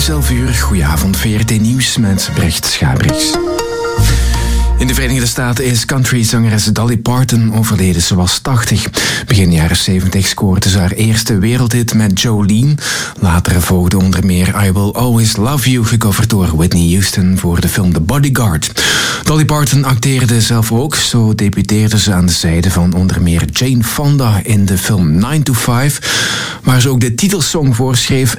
is 11 uur. Goedenavond, VRT Nieuws met Brecht Schabriks. In de Verenigde Staten is countryzangeres Dolly Parton overleden. Ze was 80. Begin jaren 70 scoorde ze haar eerste wereldhit met Jolene. Later volgde onder meer I Will Always Love You, gecoverd door Whitney Houston voor de film The Bodyguard. Dolly Parton acteerde zelf ook. Zo debuteerde ze aan de zijde van onder meer Jane Fonda in de film 9 to 5, waar ze ook de titelsong voor schreef